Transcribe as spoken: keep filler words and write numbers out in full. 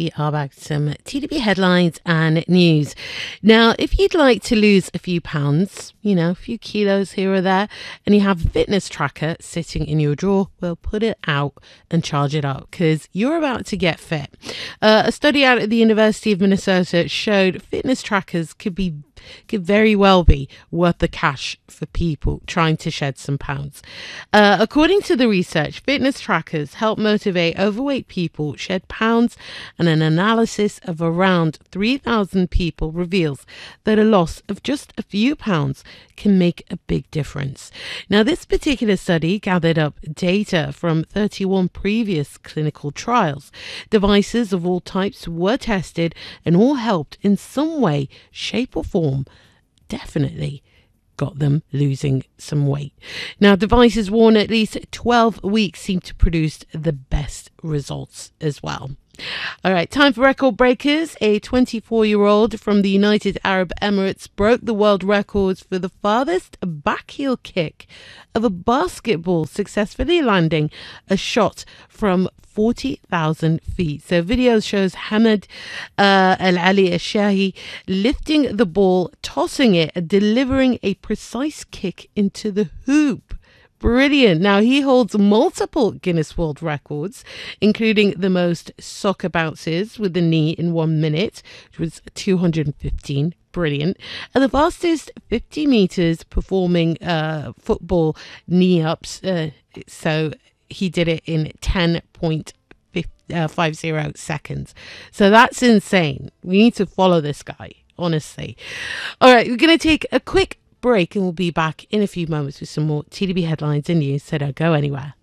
we are back to some T D B headlines and news. Now, if you'd like to lose a few pounds, you know, a few kilos here or there, and you have a fitness tracker sitting in your drawer, well, put it out and charge it up because you're about to get fit. Uh, a study out at the University of Minnesota showed fitness trackers could be could very well be worth the cash for people trying to shed some pounds. Uh, according to the research, fitness trackers help motivate overweight people shed pounds, and an analysis of around three thousand people reveals that a loss of just a few pounds can make a big difference. Now, this particular study gathered up data from thirty-one previous clinical trials. Devices of all types were tested and all helped in some way, shape or form. Definitely got them losing some weight. Now, devices worn at least twelve weeks seem to produce the best results as well. All right, time for record breakers. A twenty-four-year-old from the United Arab Emirates broke the world records for the farthest backheel kick of a basketball, successfully landing a shot from forty thousand feet. So video shows Hamad uh, Al Ali Al Shahi lifting the ball, tossing it, delivering a precise kick into the hoop. Brilliant. Now, he holds multiple Guinness World Records, including the most soccer bounces with the knee in one minute, which was two hundred fifteen. Brilliant. And the fastest fifty meters performing uh, football knee ups. Uh, so he did it in ten point five zero seconds. So that's insane. We need to follow this guy, honestly. All right, we're going to take a quick break and we'll be back in a few moments with some more T D B headlines and news, so don't go anywhere.